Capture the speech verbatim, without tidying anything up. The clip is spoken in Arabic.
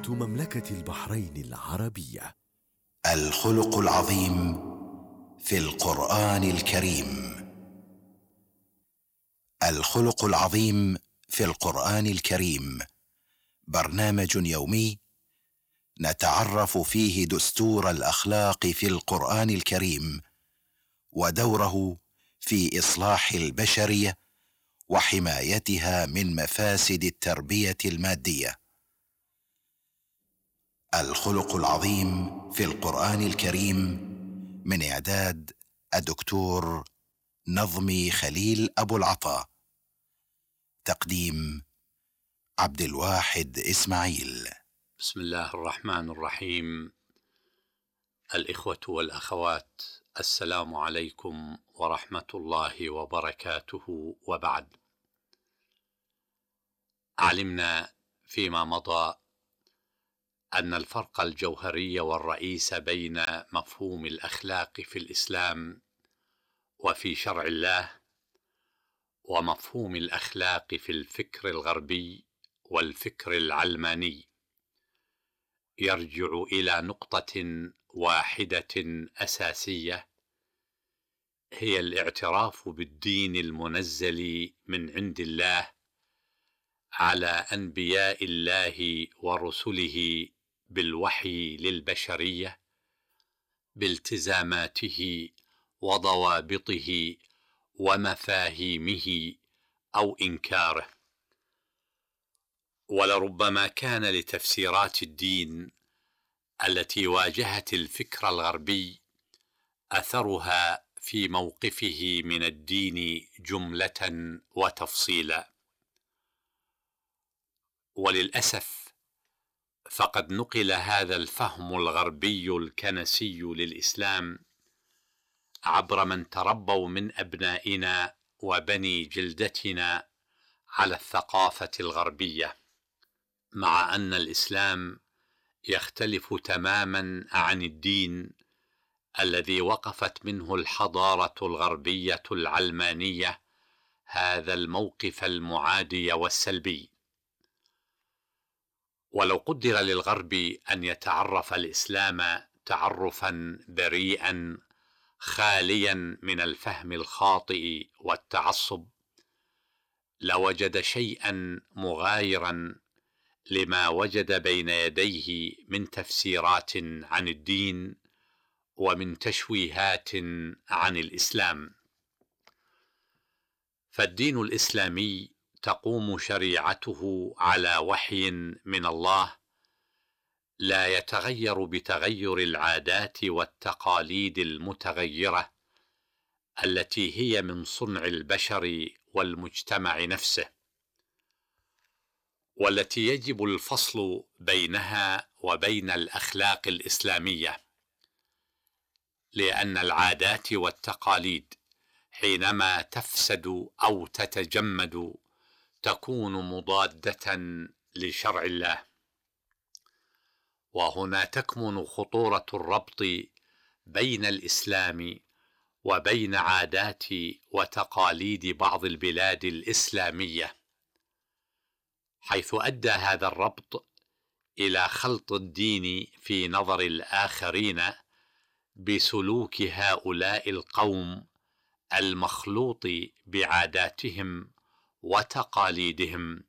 إذاعة مملكة البحرين العربية. الخلق العظيم في القرآن الكريم. الخلق العظيم في القرآن الكريم برنامج يومي نتعرف فيه دستور الأخلاق في القرآن الكريم ودوره في إصلاح البشرية وحمايتها من مفاسد التربية المادية. الخلق العظيم في القرآن الكريم من إعداد الدكتور نظمي خليل أبو العطا، تقديم عبد الواحد إسماعيل. بسم الله الرحمن الرحيم. الإخوة والأخوات، السلام عليكم ورحمة الله وبركاته، وبعد. علمنا فيما مضى أن الفرق الجوهري والرئيس بين مفهوم الأخلاق في الإسلام وفي شرع الله ومفهوم الأخلاق في الفكر الغربي والفكر العلماني يرجع إلى نقطة واحدة أساسية، هي الاعتراف بالدين المنزل من عند الله على أنبياء الله ورسله بالوحي للبشرية بالتزاماته وضوابطه ومفاهيمه أو إنكاره. ولربما كان لتفسيرات الدين التي واجهت الفكر الغربي أثرها في موقفه من الدين جملة وتفصيلا. وللأسف فقد نقل هذا الفهم الغربي الكنسي للإسلام عبر من تربوا من أبنائنا وبني جلدتنا على الثقافة الغربية، مع أن الإسلام يختلف تماما عن الدين الذي وقفت منه الحضارة الغربية العلمانية هذا الموقف المعادي والسلبي. ولو قدر للغرب أن يتعرف الإسلام تعرفا بريئا خاليا من الفهم الخاطئ والتعصب، لوجد شيئا مغايرا لما وجد بين يديه من تفسيرات عن الدين ومن تشويهات عن الإسلام. فالدين الإسلامي تقوم شريعته على وحي من الله لا يتغير بتغير العادات والتقاليد المتغيرة التي هي من صنع البشر والمجتمع نفسه، والتي يجب الفصل بينها وبين الأخلاق الإسلامية، لأن العادات والتقاليد حينما تفسد أو تتجمد تكون مضادة لشرع الله. وهنا تكمن خطورة الربط بين الإسلام وبين عادات وتقاليد بعض البلاد الإسلامية، حيث أدى هذا الربط إلى خلط الدين في نظر الآخرين بسلوك هؤلاء القوم المخلوط بعاداتهم وتقاليدهم